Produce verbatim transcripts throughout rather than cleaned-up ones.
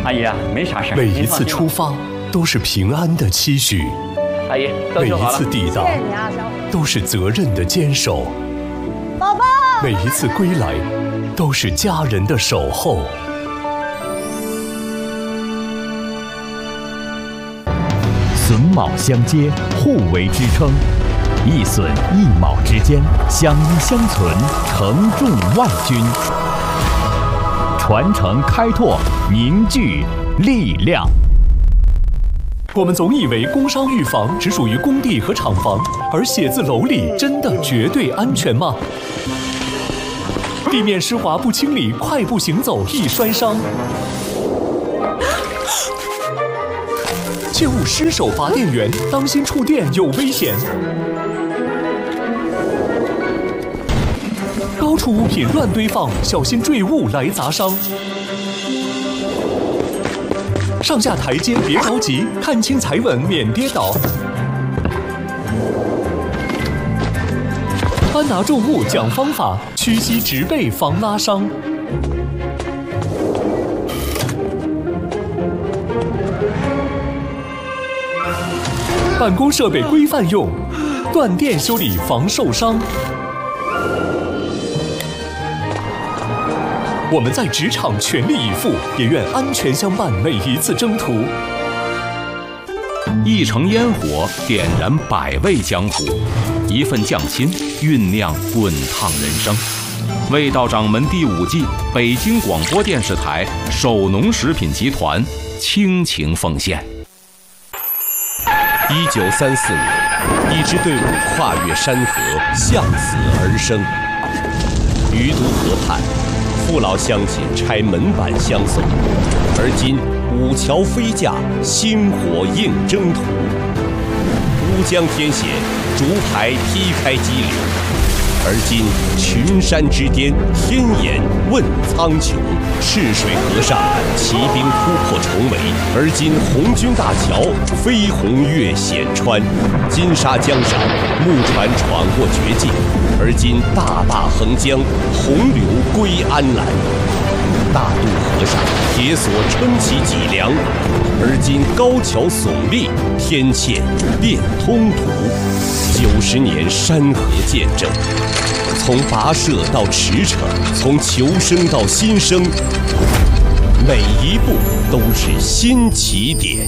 阿姨啊，没啥事。 每一次出发都是平安的期许， 阿姨， 每一次抵达都是责任的坚守， 宝宝， 每一次归来都是家人的守候。 榫卯相接，互为支撑，一榫一卯之间，相依相存，承重万钧。传承开拓，凝聚力量。 我们总以为工商预防只属于工地和厂房，而写字楼里真的绝对安全吗？地面湿滑不清理，快步行走易摔伤。切勿失手拔电源，当心触电有危险。高处物品乱堆放，小心坠物来砸伤。上下台阶别着急，看清踩稳免跌倒。搬拿重物讲方法，屈膝直背防拉伤。办公设备规范用，断电修理防受伤。我们在职场全力以赴，也愿安全相伴每一次征途。 一城烟火点燃百味江湖，一份匠心酝酿滚烫人生。味道掌门第五季，北京广播电视台首农食品集团倾情奉献。 一九三四年，一支队伍跨越山河，向死而生。余都河畔，父老乡亲拆门板相送，而今五桥飞架，星火映征途。乌江天险，竹排劈开激流，而今群山之巅，天眼问苍穹。赤水河上，骑兵突破重围，而今红军大桥飞鸿越险川。金沙江上，木船闯过绝境，而今大坝横江，洪流归安澜。大渡河上，铁索撑起脊梁，而今高桥耸立，天堑变通途。九十年山河见证，从跋涉到驰骋，从求生到新生，每一步都是新起点。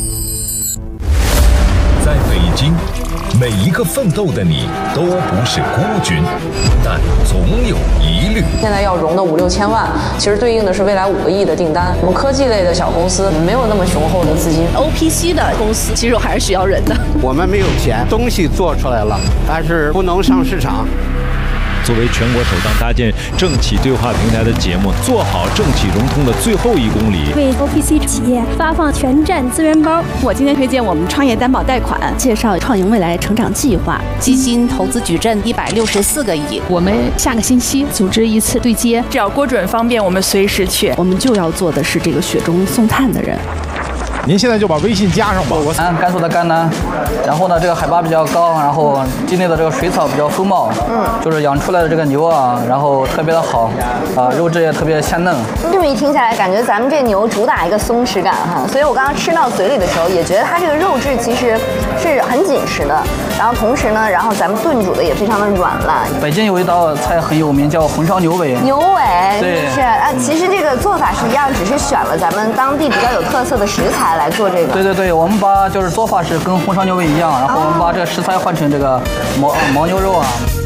在北京，每一个奋斗的你都不是孤军，但总有疑虑。 现在要融的五六千万，其实对应的是未来五个亿的订单。我们科技类的小公司没有那么雄厚的资金 ，O P C 的公司其实我还是需要人的。 我们没有钱，东西做出来了，但是不能上市场。 作为全国首档搭建政企对话平台的节目，做好政企融通的最后一公里， 为 O P C 企业发放全站资源包。 我今天推荐我们创业担保贷款， 介绍创盈未来成长计划， 基金投资矩阵一百六十四个亿。 我们下个星期组织一次对接， 只要郭准方便，我们随时去。 我们就要做的是这个雪中送炭的人。 您现在就把微信加上吧。 我甘甘肃的甘南，然后呢，这个海拔比较高，然后境内的这个水草比较丰茂，嗯，就是养出来的这个牛啊，然后特别的好，啊，肉质也特别鲜嫩。 这么一听下来，感觉咱们这牛主打一个松弛感哈，所以我刚刚吃到嘴里的时候，也觉得它这个肉质其实是很紧实的，然后同时呢，然后咱们炖煮的也非常的软烂。 北京有一道菜很有名，叫红烧牛尾。 牛尾， 对， 是啊，其实这个做法是一样，只是选了咱们当地比较有特色的食材来做这个。 对对对，我们把就是做法是跟红烧牛尾一样，然后我们把这个食材换成这个牦牦牛肉啊。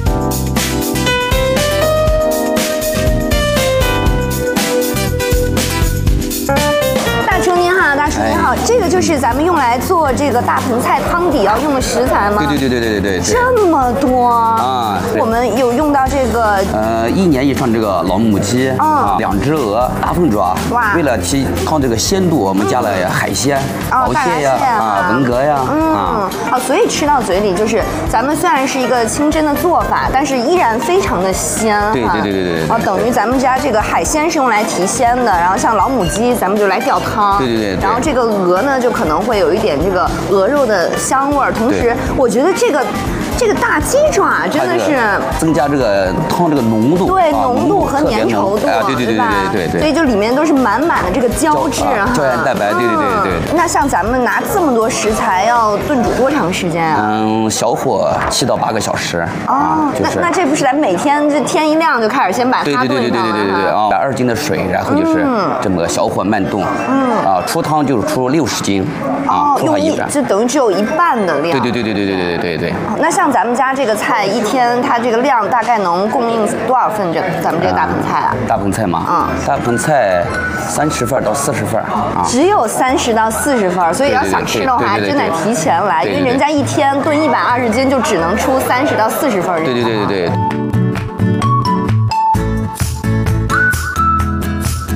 大叔您好，大叔您好，这个就是咱们用来做这个大盆菜汤底要用的食材吗？ 对对对对对对对。 这么多啊！ 我们有用到这个呃一年以上这个老母鸡啊，两只鹅，大凤爪。哇！为了提高这个鲜度，我们加了海鲜、 螃蟹呀、啊文蛤呀。 嗯，好，所以吃到嘴里就是咱们虽然是一个清真的做法，但是依然非常的鲜。 对对对对对。 哦，等于咱们家这个海鲜是用来提鲜的，然后像老母鸡，咱们就来吊汤。 对对对。 然后这个鹅呢，就可能会有一点这个鹅肉的香味儿，同时我觉得这个这个大鸡爪真的是增加这个汤这个浓度， 对浓度和粘稠度， 对对对对对对， 所以就里面都是满满的这个胶质哈， 胶原蛋白，对对对对。 那像咱们拿这么多食材，要炖煮多长时间啊？ 嗯，小火七到八个小时。 哦，那那这不是咱每天这天一亮就开始先把它炖上？ 对对对对对对对啊，二斤的水，然后就是这么个小火慢炖，嗯啊，出汤就是出六十斤。 哦，用一就等于只有一半的量。 对对对对对对对对对。 那像咱们家这个菜，一天它这个量大概能供应多少份？这咱们这个大盆菜啊？ 大盆菜嘛，嗯，大盆菜三十份到四十份啊。 只有三十到四十份，所以要想吃的话，真得提前来，因为人家一天炖一百二十斤，就只能出三十到四十份。 对对对对对。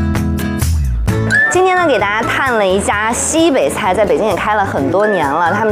今天呢，给大家探了一家西北菜，在北京也开了很多年了。他们